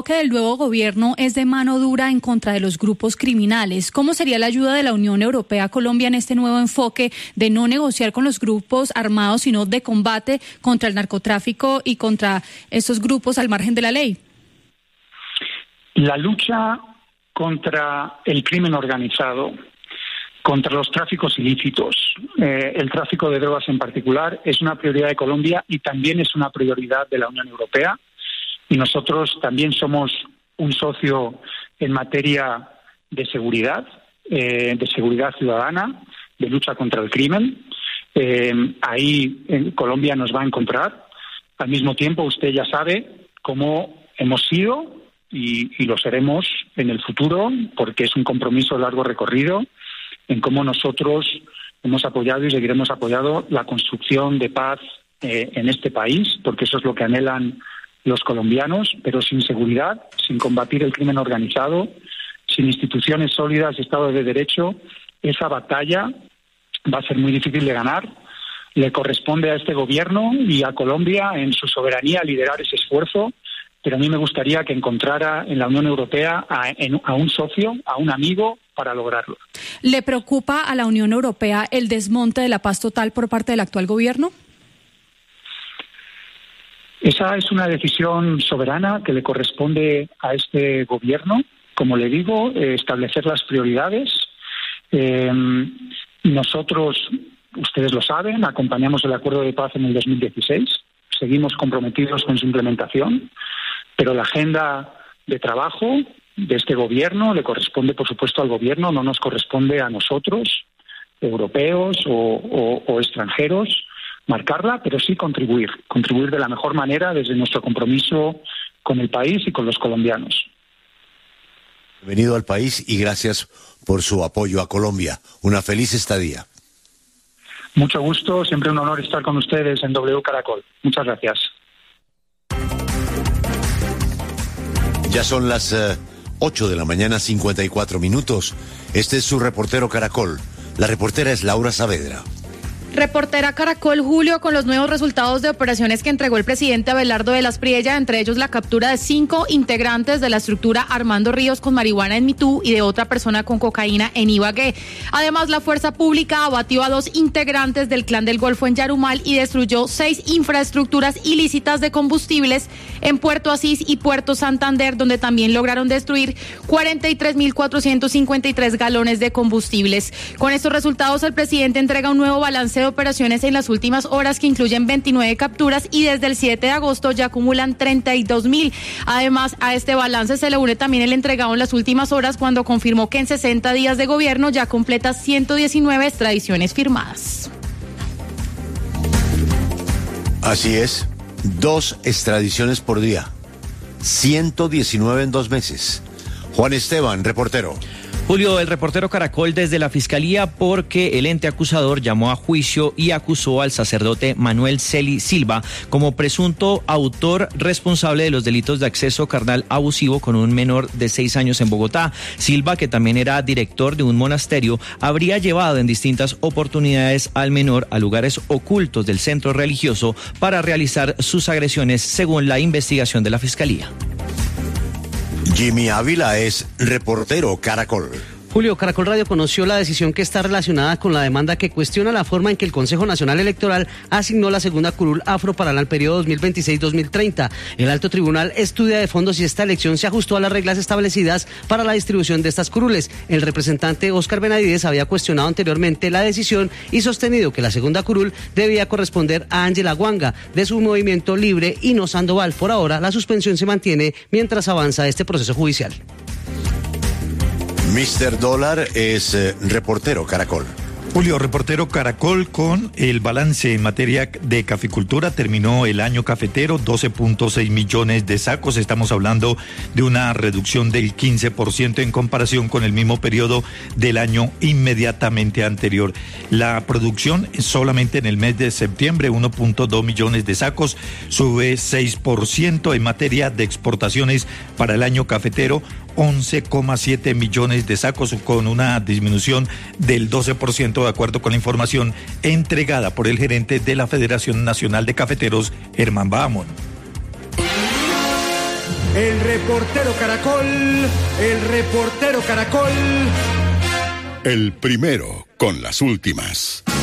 Que el nuevo gobierno es de mano dura en contra de los grupos criminales. ¿Cómo sería la ayuda de la Unión Europea a Colombia en este nuevo enfoque de no negociar con los grupos armados, sino de combate contra el narcotráfico y contra estos grupos al margen de la ley? La lucha contra el crimen organizado, contra los tráficos ilícitos, el tráfico de drogas en particular, es una prioridad de Colombia y también es una prioridad de la Unión Europea. Y nosotros también somos un socio en materia de seguridad ciudadana, de lucha contra el crimen. Ahí en Colombia nos va a encontrar. Al mismo tiempo, usted ya sabe cómo hemos sido y lo seremos en el futuro, porque es un compromiso de largo recorrido, en cómo nosotros hemos apoyado y seguiremos apoyando la construcción de paz en este país, porque eso es lo que anhelan los colombianos, pero sin seguridad, sin combatir el crimen organizado, sin instituciones sólidas y Estado de Derecho, esa batalla va a ser muy difícil de ganar. Le corresponde a este gobierno y a Colombia en su soberanía liderar ese esfuerzo, pero a mí me gustaría que encontrara en la Unión Europea a un socio, a un amigo, para lograrlo. ¿Le preocupa a la Unión Europea el desmonte de la paz total por parte del actual gobierno? Esa es una decisión soberana que le corresponde a este gobierno, como le digo, establecer las prioridades. Nosotros, ustedes lo saben, acompañamos el acuerdo de paz en el 2016, seguimos comprometidos con su implementación, pero la agenda de trabajo de este gobierno le corresponde, por supuesto, al gobierno, no nos corresponde a nosotros, europeos o extranjeros, marcarla, pero sí contribuir de la mejor manera desde nuestro compromiso con el país y con los colombianos. Bienvenido al país y gracias por su apoyo a Colombia. Una feliz estadía. Mucho gusto, siempre un honor estar con ustedes en W Caracol. Muchas gracias. Ya son las 8 de la mañana, 54 minutos. Este es su reportero Caracol. La reportera es Laura Saavedra. Reportera Caracol, Julio, con los nuevos resultados de operaciones que entregó el presidente Abelardo de las Priella, entre ellos la captura de 5 integrantes de la estructura Armando Ríos con marihuana en Mitú y de otra persona con cocaína en Ibagué. Además, la fuerza pública abatió a 2 integrantes del Clan del Golfo en Yarumal y destruyó 6 infraestructuras ilícitas de combustibles en Puerto Asís y Puerto Santander, donde también lograron destruir 43.453 galones de combustibles. Con estos resultados, el presidente entrega un nuevo balance de operaciones en las últimas horas que incluyen 29 capturas y desde el 7 de agosto ya acumulan 32.000. Además, a este balance se le une también el entregado en las últimas horas cuando confirmó que en 60 días de gobierno ya completa 119 extradiciones firmadas. Así es, 2 extradiciones por día, 119 en 2 meses. Juan Esteban, reportero. Julio, el reportero Caracol desde la Fiscalía porque el ente acusador llamó a juicio y acusó al sacerdote Manuel Celi Silva como presunto autor responsable de los delitos de acceso carnal abusivo con un menor de 6 años en Bogotá. Silva, que también era director de un monasterio, habría llevado en distintas oportunidades al menor a lugares ocultos del centro religioso para realizar sus agresiones, según la investigación de la Fiscalía. Jimmy Ávila es reportero Caracol. Julio, Caracol Radio conoció la decisión que está relacionada con la demanda que cuestiona la forma en que el Consejo Nacional Electoral asignó la segunda curul afro para el periodo 2026-2030. El alto tribunal estudia de fondo si esta elección se ajustó a las reglas establecidas para la distribución de estas curules. El representante Óscar Benavides había cuestionado anteriormente la decisión y sostenido que la segunda curul debía corresponder a Ángela Guanga, de su movimiento Libre y no Sandoval. Por ahora, la suspensión se mantiene mientras avanza este proceso judicial. Mr. Dólar es reportero Caracol. Julio, reportero Caracol, con el balance en materia de caficultura. Terminó el año cafetero, 12.6 millones de sacos. Estamos hablando de una reducción del 15% en comparación con el mismo periodo del año inmediatamente anterior. La producción solamente en el mes de septiembre, 1.2 millones de sacos, sube 6%. En materia de exportaciones para el año cafetero, 11,7 millones de sacos, con una disminución del 12%, de acuerdo con la información entregada por el gerente de la Federación Nacional de Cafeteros, Germán Bahamón. El reportero Caracol, el reportero Caracol. El primero con las últimas.